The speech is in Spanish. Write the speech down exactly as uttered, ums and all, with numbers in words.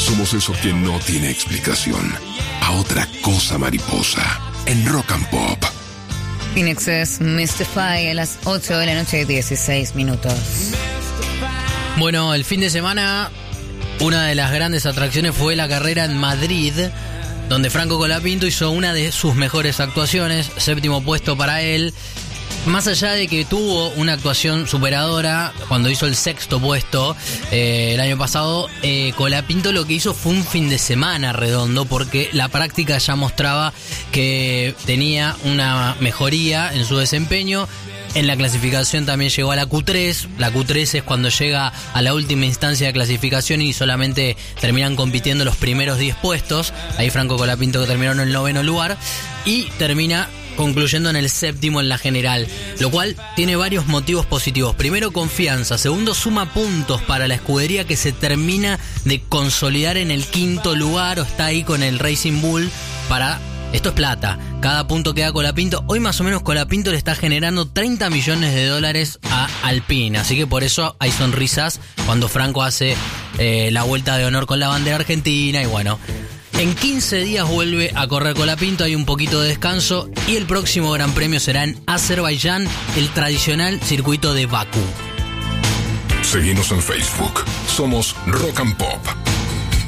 Somos eso que no tiene explicación. A otra cosa mariposa. En Rock and Pop. Phoenix es Mystify a las ocho de la noche, dieciséis minutos. Bueno, el fin de semana, una de las grandes atracciones fue la carrera en Madrid, donde Franco Colapinto hizo una de sus mejores actuaciones, séptimo puesto para él. Más allá de que tuvo una actuación superadora cuando hizo el sexto puesto eh, el año pasado, eh, Colapinto lo que hizo fue un fin de semana redondo, porque la práctica ya mostraba que tenía una mejoría en su desempeño. En la clasificación también llegó a la Q tres. La Q tres es cuando llega a la última instancia de clasificación y solamente terminan compitiendo los primeros diez puestos. Ahí Franco Colapinto que terminó en el noveno lugar y termina concluyendo en el séptimo en la general, lo cual tiene varios motivos positivos. Primero, confianza. Segundo, suma puntos para la escudería que se termina de consolidar en el quinto lugar o está ahí con el Racing Bull para... Esto es plata. Cada punto que da Colapinto. Hoy más o menos Colapinto le está generando treinta millones de dólares a Alpine. Así que por eso hay sonrisas cuando Franco hace eh, la vuelta de honor con la bandera argentina. Y bueno, en quince días vuelve a correr Colapinto. Hay un poquito de descanso. Y el próximo Gran Premio será en Azerbaiyán, el tradicional circuito de Bakú. Seguimos en Facebook. Somos Rock and Pop.